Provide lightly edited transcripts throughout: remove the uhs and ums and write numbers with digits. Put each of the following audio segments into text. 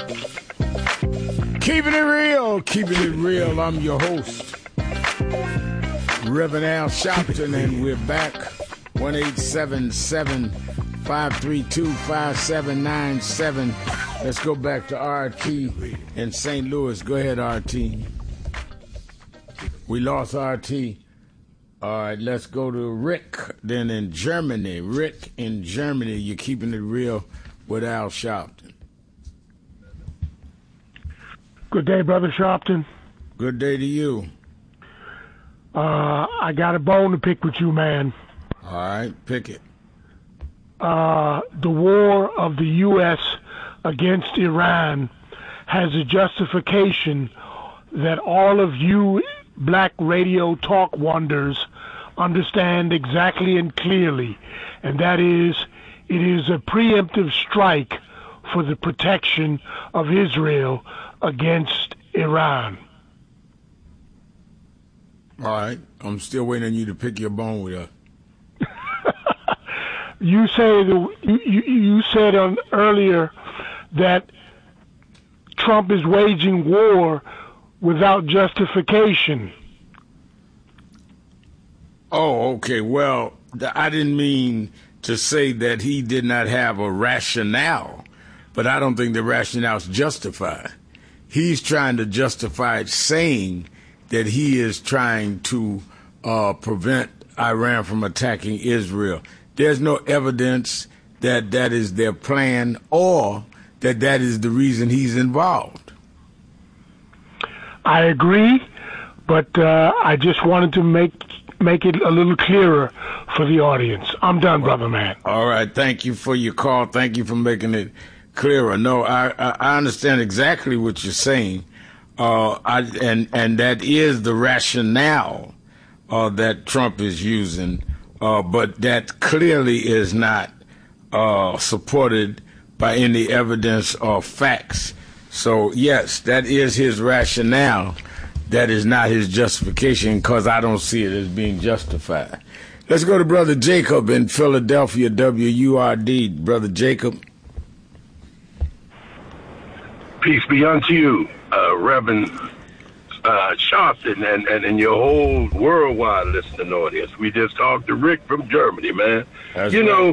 Keeping it real, keeping it real. I'm your host, Reverend Al Sharpton, and we're back. 1-877-532-5797. Let's go back to RT in St. Louis. Go ahead, RT. We lost RT. All right, let's go to Rick, then in Germany. Rick in Germany, you're keeping it real with Al Sharpton. Good day, Brother Sharpton. Good day to you. I got a bone to pick with you, man. All right, pick it. The war of the U.S. against Iran has a justification that all of you black radio talk wonders understand exactly and clearly, and that is, it is a preemptive strike for the protection of Israel against Iran. All right. I'm still waiting on you to pick your bone with us. You said earlier that Trump is waging war without justification. Oh, okay. Well, I didn't mean to say that he did not have a rationale, but I don't think the rationale is justified. He's trying to justify it, saying that he is trying to prevent Iran from attacking Israel. There's no evidence that that is their plan or that that is the reason he's involved. I agree, but I just wanted to make it a little clearer for the audience. I'm done, brother man. All right. Thank you for your call. Thank you for making it clearer. No, I understand exactly what you're saying, and that is the rationale that Trump is using, but that clearly is not supported by any evidence or facts. So, yes, that is his rationale. That is not his justification, because I don't see it as being justified. Let's go to Brother Jacob in Philadelphia, WURD. Brother Jacob. Peace be unto you, Reverend Sharpton, and your whole worldwide listening audience. We just talked to Rick from Germany, man. That's you right. know,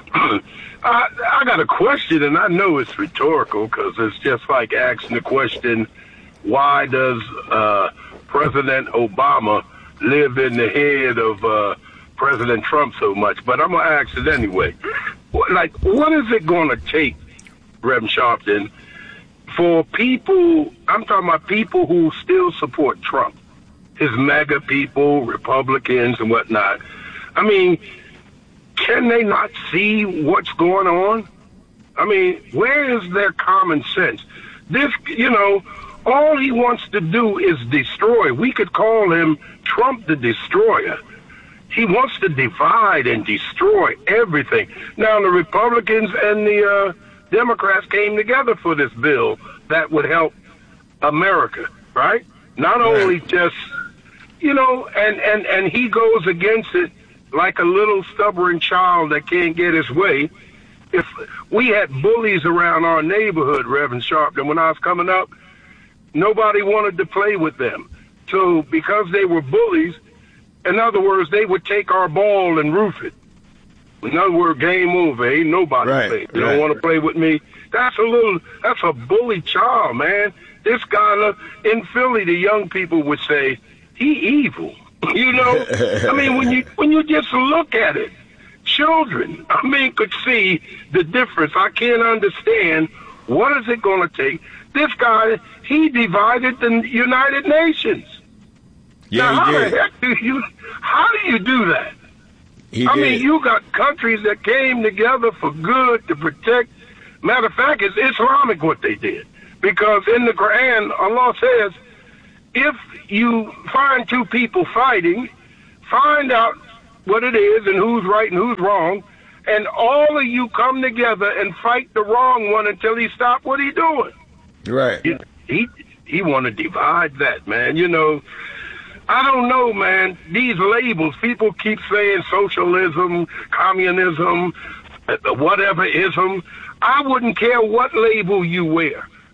I got a question, and I know it's rhetorical because it's just like asking the question, why does President Obama live in the head of President Trump so much? But I'm going to ask it anyway. What is it going to take, Reverend Sharpton, for people, I'm talking about people who still support Trump, his MAGA people, Republicans and whatnot. I mean, can they not see what's going on? I mean, where is their common sense? This, all he wants to do is destroy. We could call him Trump the Destroyer. He wants to divide and destroy everything. Now, the Republicans and the Democrats came together for this bill that would help America, right? Not only just, and he goes against it like a little stubborn child that can't get his way. If we had bullies around our neighborhood, Reverend Sharpton, when I was coming up, nobody wanted to play with them. So because they were bullies, in other words, they would take our ball and roof it. In other words, game over. Ain't nobody play. You don't want to play with me. That's a bully child, man. This guy in Philly, the young people would say, he evil. I mean, when you just look at it, children, could see the difference. I can't understand what is it going to take. This guy, he divided the United Nations. Yeah, now, he did. How do you do that? I mean, you got countries that came together for good to protect. Matter of fact, it's Islamic what they did. Because in the Quran, Allah says, if you find two people fighting, find out what it is and who's right and who's wrong, and all of you come together and fight the wrong one until he stop what he's doing. Right. He want to divide that, man. I don't know, man. These labels, people keep saying socialism, communism, whatever ism. I wouldn't care what label you wear.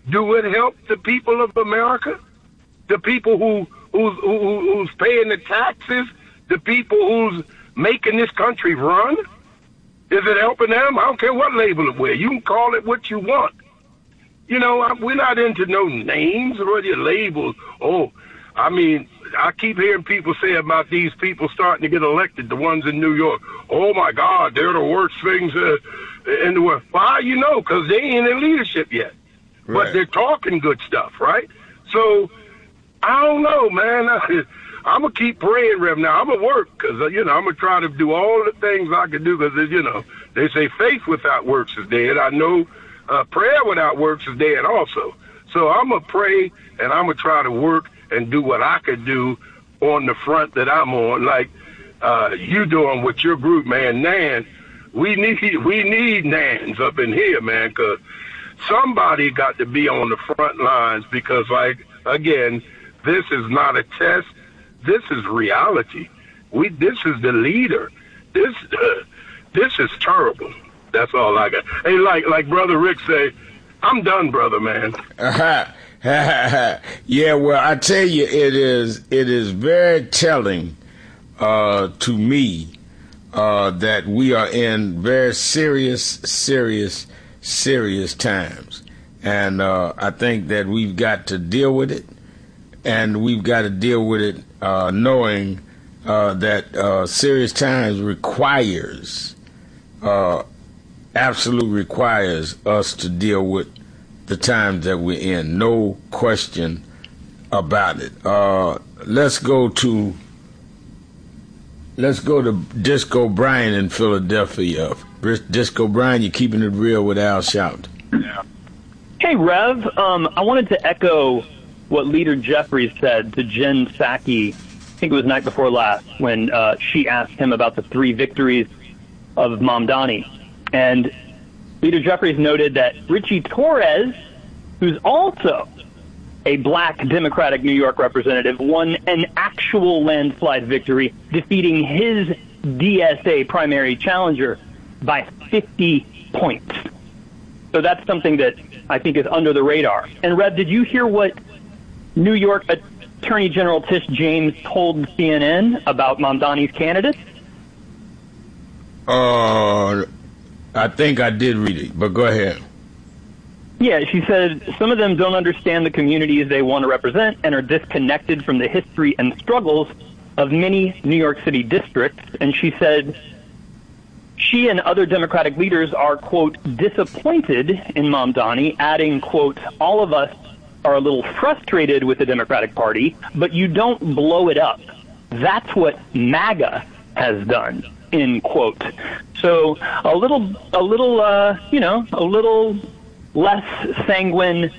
Do it help the people of America? The people who's paying the taxes? The people who's making this country run? Is it helping them? I don't care what label it with. You can call it what you want. You know, we're not into no names or your labels. Oh, I mean, I keep hearing people say about these people starting to get elected, the ones in New York. Oh, my God, they're the worst things in the world. Well, how you know? Because they ain't in leadership yet. Right. But they're talking good stuff, right? So, I don't know, man. I'm going to keep praying, Rev. Now, I'm going to work because, you know, I'm going to try to do all the things I can do because, you know, they say faith without works is dead. I know prayer without works is dead also. So I'm going to pray and I'm going to try to work and do what I could do on the front that I'm on, like you doing with your group, man. Nan, we need Nans up in here, man, because somebody got to be on the front lines because, like, again, this is not a test. This is reality. This is the leader. This is terrible. That's all I got. Hey, like Brother Rick say, I'm done, brother, man. Yeah, well, I tell you, it is very telling to me that we are in very serious times. And I think that we've got to deal with it, and we've got to deal with it knowing that serious times absolutely requires us to deal with the times that we're in. No question about it. Let's go to Disco Brian in Philadelphia. Disco Brian, you're keeping it real with Al Sharpton. Yeah. Hey, Rev. I wanted to echo what Leader Jeffries said to Jen Psaki, I think it was night before last, when she asked him about the 3 victories of Mamdani. And Leader Jeffries noted that Richie Torres, who's also a black Democratic New York representative, won an actual landslide victory, defeating his DSA primary challenger by 50 points. So that's something that I think is under the radar. And, Rev, did you hear what New York Attorney General Tish James told CNN about Mamdani's candidates? I think I did read it, but go ahead. Yeah, she said some of them don't understand the communities they want to represent and are disconnected from the history and struggles of many New York City districts. And she said she and other Democratic leaders are, quote, disappointed in Mamdani, adding, quote, all of us are a little frustrated with the Democratic Party, but you don't blow it up. That's what MAGA has done, end quote. So a little less sanguine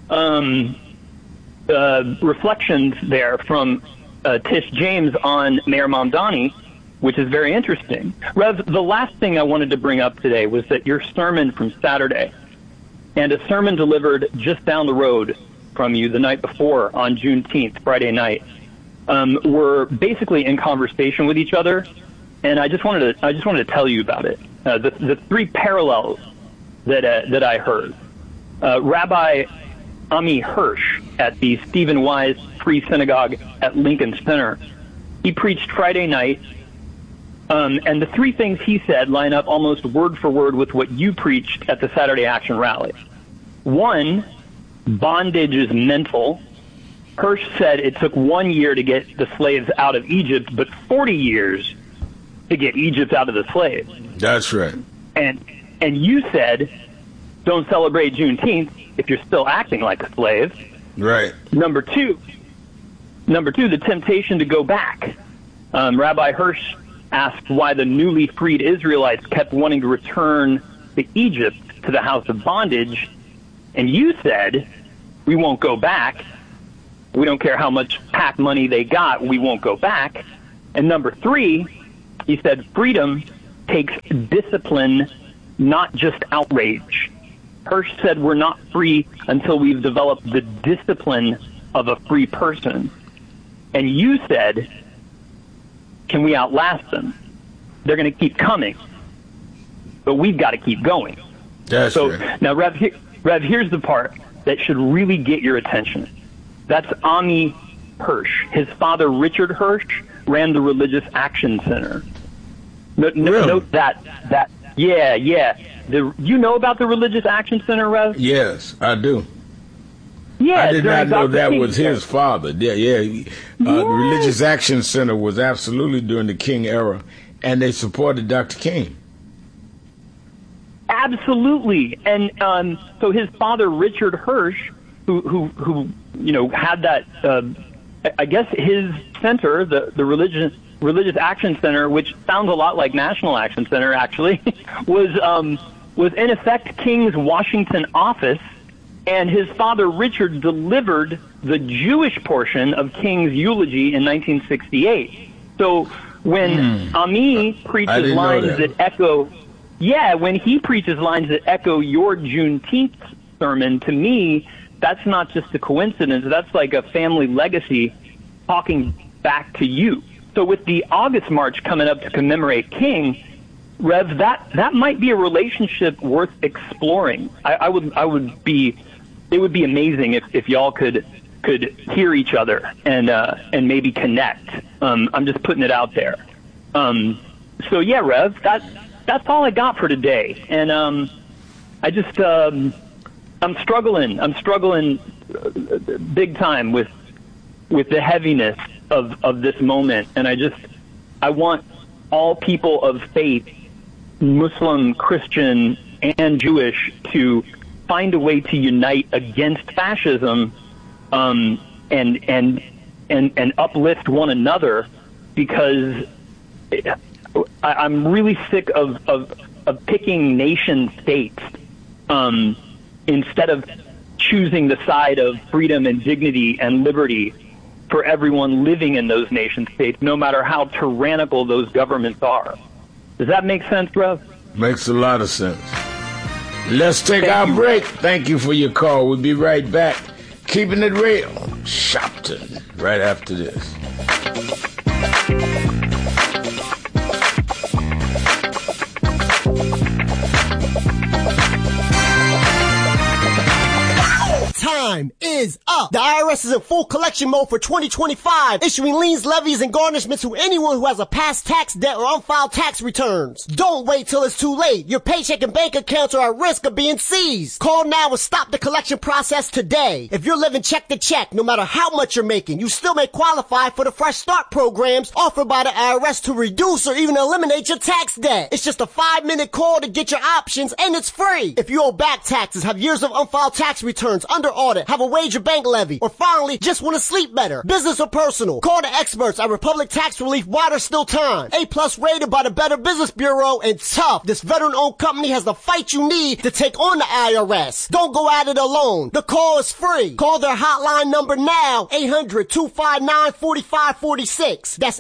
reflections there from Tish James on Mayor Mamdani, which is very interesting. Rev, the last thing I wanted to bring up today was that your sermon from Saturday and a sermon delivered just down the road from you the night before on Juneteenth, Friday night, were basically in conversation with each other. And I just wanted to tell you about it. The 3 parallels that I heard. Rabbi Ami Hirsch at the Stephen Wise Free Synagogue at Lincoln Center, he preached Friday night, and the 3 things he said line up almost word for word with what you preached at the Saturday Action Rally. 1, bondage is mental. Hirsch said it took 1 year to get the slaves out of Egypt, but 40 years to get Egypt out of the slaves. That's right. And you said, don't celebrate Juneteenth if you're still acting like a slave. Right. Number two, the temptation to go back. Rabbi Hirsch asked why the newly freed Israelites kept wanting to return to Egypt, to the house of bondage. And you said, we won't go back. We don't care how much PAC money they got. We won't go back. And number 3, he said, freedom takes discipline, not just outrage. Hirsch said we're not free until we've developed the discipline of a free person. And you said, can we outlast them? They're going to keep coming, but we've got to keep going. That's right. Now, Rev, here's the part. that should really get your attention. That's Ami Hirsch. His father, Richard Hirsch, ran the Religious Action Center. Note that. Yeah. You know about the Religious Action Center, Rev? Yes, I do. Yeah, I did not know that King. was his father. The Religious Action Center was absolutely during the King era, and they supported Dr. King. Absolutely, and so his father, Richard Hirsch, who had that. I guess his center, the Religious Action Center, which sounds a lot like National Action Center, actually, was in effect King's Washington office. And his father, Richard, delivered the Jewish portion of King's eulogy in 1968. So when Ami preaches lines that echo, when he preaches lines that echo your Juneteenth sermon, to me, that's not just a coincidence. That's like a family legacy talking back to you. So with the August March coming up to commemorate King, Rev, that might be a relationship worth exploring. It would be amazing if y'all could hear each other and maybe connect. I'm just putting it out there. So yeah, Rev, that's all I got for today. And I just I'm struggling big time with the heaviness of this moment. And I want all people of faith, Muslim, Christian, and Jewish, to find a way to unite against fascism, and uplift one another, because I'm really sick of picking nation states instead of choosing the side of freedom and dignity and liberty for everyone living in those nation states, no matter how tyrannical those governments are. Does that make sense, Rev? Makes a lot of sense. Let's take our break. Thank you for your call. We'll be right back. Keeping it real. Shopton. Right after this. Time is up. The IRS is in full collection mode for 2025, issuing liens, levies, and garnishments to anyone who has a past tax debt or unfiled tax returns. Don't wait till it's too late. Your paycheck and bank accounts are at risk of being seized. Call now and stop the collection process today. If you're living check to check, no matter how much you're making, you still may qualify for the Fresh Start programs offered by the IRS to reduce or even eliminate your tax debt. It's just a 5-minute call to get your options, and it's free. If you owe back taxes, have years of unfiled tax returns, under audit, have a wage or bank levy, or finally just want to sleep better, business or personal, call the experts at Republic Tax Relief while there's still time. A+ rated by the Better Business Bureau, and tough. This veteran-owned company has the fight you need to take on the IRS. Don't go at it alone. The call is free. Call their hotline number now, 800-259-4546. That's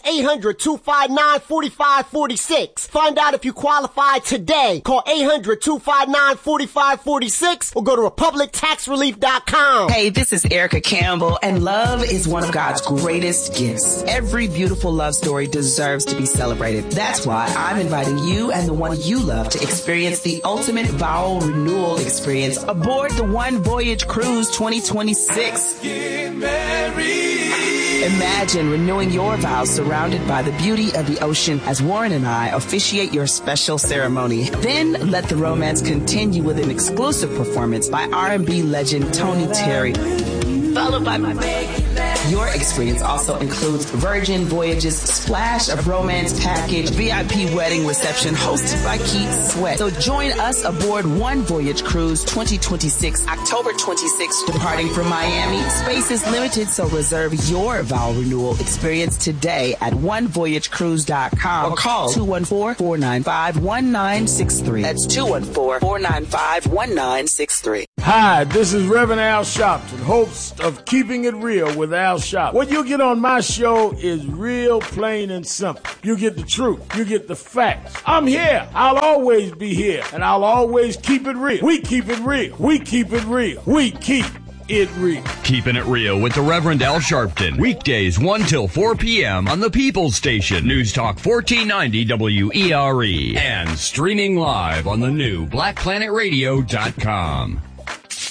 800-259-4546. Find out if you qualify today. Call 800-259-4546 or go to republictaxrelief.com. Hey, this is Erica Campbell, and love is one of God's greatest gifts. Every beautiful love story deserves to be celebrated. That's why I'm inviting you and the one you love to experience the ultimate vow renewal experience aboard the One Voyage Cruise 2026. Get married. Imagine renewing your vows surrounded by the beauty of the ocean as Warren and I officiate your special ceremony. Then let the romance continue with an exclusive performance by R&B legend Tony Terry, followed by your experience also includes Virgin Voyages Splash of Romance Package, VIP wedding reception hosted by Keith Sweat. So join us aboard One Voyage Cruise 2026, October 26th, departing from Miami. Space is limited, so reserve your vow renewal experience today at onevoyagecruise.com or call 214-495-1963. That's 214-495-1963. Hi, this is Reverend Al Sharpton, host of Keeping It Real with Al Sharpton. What you get on my show is real, plain, and simple. You get the truth. You get the facts. I'm here. I'll always be here, and I'll always keep it real. We keep it real. We keep it real. We keep it real. Keeping It Real with the Reverend Al Sharpton. Weekdays 1 till 4 p.m. on the People's Station. News Talk 1490 WERE. And streaming live on the new BlackPlanetRadio.com.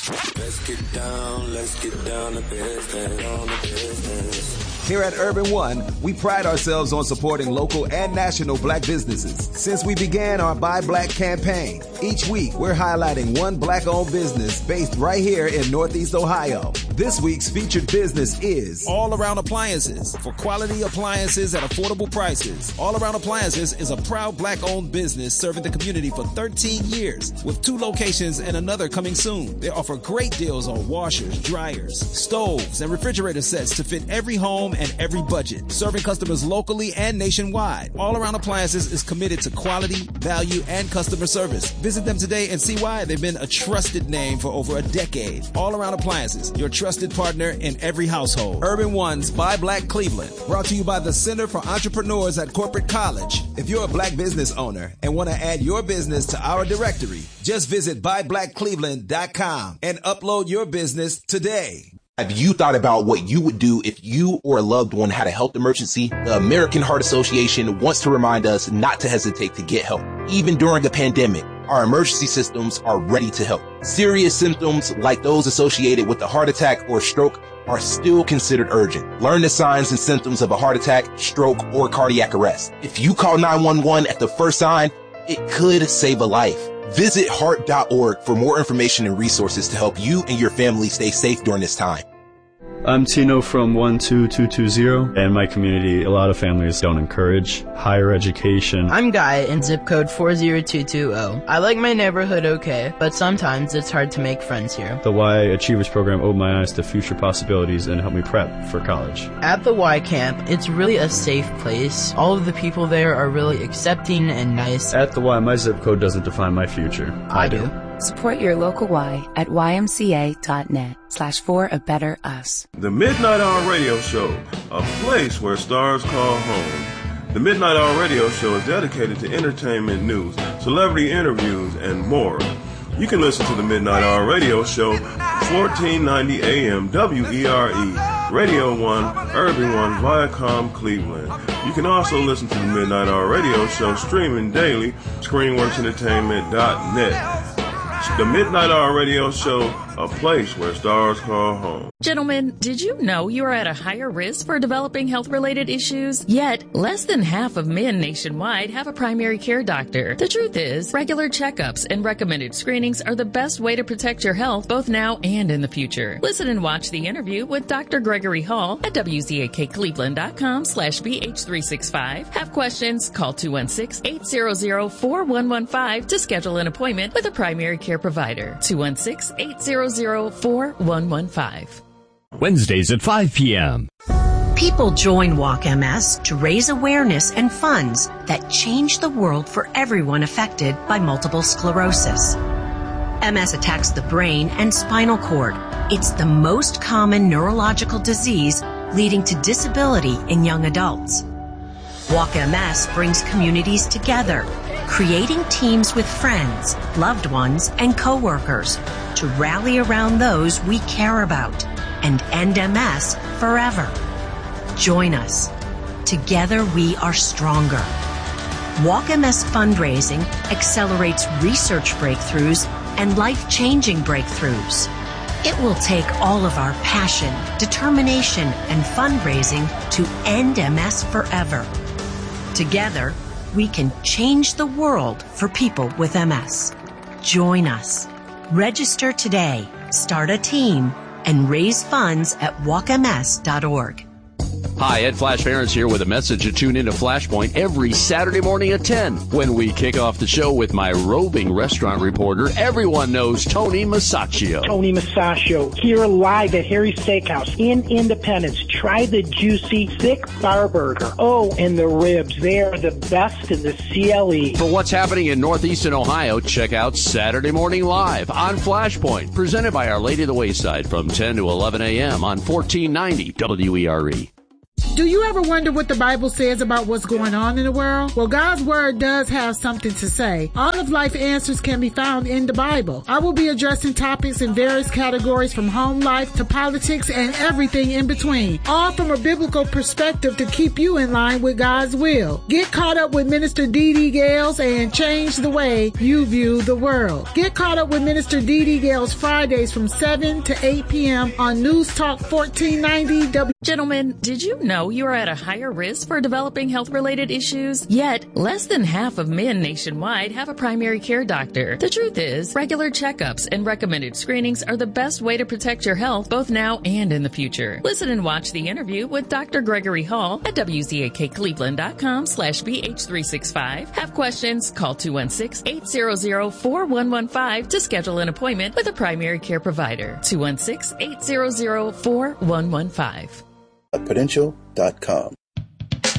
Let's get down to business. Here at Urban One, we pride ourselves on supporting local and national black businesses. Since we began our Buy Black campaign, each week we're highlighting one black-owned business based right here in Northeast Ohio. This week's featured business is All Around Appliances. For quality appliances at affordable prices, All Around Appliances is a proud black-owned business serving the community for 13 years with 2 locations and another coming soon. They offer great deals on washers, dryers, stoves, and refrigerator sets to fit every home and every budget, serving customers locally and nationwide. All Around Appliances is committed to quality, value, and customer service. Visit them today and see why they've been a trusted name for over a decade. All Around Appliances, your trusted partner in every household. Urban One's Buy Black Cleveland, brought to you by the Center for Entrepreneurs at Corporate College. If you're a black business owner and want to add your business to our directory, just visit buyblackcleveland.com and upload your business today. Have you thought about what you would do if you or a loved one had a health emergency? The American Heart Association wants to remind us not to hesitate to get help. Even during a pandemic, our emergency systems are ready to help. Serious symptoms like those associated with a heart attack or stroke are still considered urgent. Learn the signs and symptoms of a heart attack, stroke, or cardiac arrest. If you call 911 at the first sign, it could save a life. Visit heart.org for more information and resources to help you and your family stay safe during this time. I'm Tino from 12220. In my community, a lot of families don't encourage higher education. I'm Guy in zip code 40220. I like my neighborhood okay, but sometimes it's hard to make friends here. The Y Achievers program opened my eyes to future possibilities and helped me prep for college. At the Y Camp, it's really a safe place. All of the people there are really accepting and nice. At the Y, my zip code doesn't define my future. I do. Support your local Y at ymca.net/for-a-better-us. The Midnight Hour Radio Show, a place where stars call home. The Midnight Hour Radio Show is dedicated to entertainment news, celebrity interviews, and more. You can listen to the Midnight Hour Radio Show, 1490 AM WERE, Radio 1, Urban One, Viacom, Cleveland. You can also listen to the Midnight Hour Radio Show streaming daily, ScreenWorksEntertainment.net. The Midnight Hour Radio Show, a place where stars call home. Gentlemen, did you know you are at a higher risk for developing health-related issues? Yet, less than half of men nationwide have a primary care doctor. The truth is, regular checkups and recommended screenings are the best way to protect your health both now and in the future. Listen and watch the interview with Dr. Gregory Hall at WZAKCleveland.com/BH365. Have questions? Call 216-800-4115 to schedule an appointment with a primary care provider. 216-800-4115. Wednesdays at 5 p.m. People join Walk MS to raise awareness and funds that change the world for everyone affected by multiple sclerosis. MS attacks the brain and spinal cord. It's the most common neurological disease leading to disability in young adults. Walk MS brings communities together, creating teams with friends, loved ones, and coworkers to rally around those we care about and end MS forever. Join us. Together we are stronger. Walk MS fundraising accelerates research breakthroughs and life-changing breakthroughs. It will take all of our passion, determination, and fundraising to end MS forever. Together, we can change the world for people with MS. Join us. Register today, start a team, and raise funds at walkms.org. Hi, Ed Flash Ferentz here with a message to tune into Flashpoint every Saturday morning at 10 when we kick off the show with my roving restaurant reporter. Everyone knows Tony Masaccio. Tony Masaccio, here live at Harry's Steakhouse in Independence. Try the juicy, thick bar burger. Oh, and the ribs. They are the best in the CLE. For what's happening in Northeastern Ohio, check out Saturday Morning Live on Flashpoint, presented by Our Lady of the Wayside from 10 to 11 a.m. on 1490 WERE. Do you ever wonder what the Bible says about what's going on in the world? Well, God's Word does have something to say. All of life answers can be found in the Bible. I will be addressing topics in various categories from home life to politics and everything in between, all from a biblical perspective to keep you in line with God's will. Get caught up with Minister Dee Dee Gales and change the way you view the world. Get caught up with Minister Dee Dee Gales Fridays from 7 to 8 p.m. on News Talk 1490 W. Gentlemen, did you know you are at a higher risk for developing health-related issues? Yet, less than half of men nationwide have a primary care doctor. The truth is, regular checkups and recommended screenings are the best way to protect your health both now and in the future. Listen and watch the interview with Dr. Gregory Hall at WZAKCleveland.com/BH365. Have questions? Call 216-800-4115 to schedule an appointment with a primary care provider. 216-800-4115. Prudential.com.